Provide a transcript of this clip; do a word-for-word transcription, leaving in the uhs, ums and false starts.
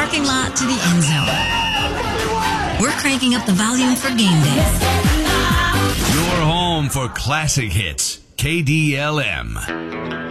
parking lot to the end zone. We're cranking up the volume for game day. Your home for classic hits. K D L M.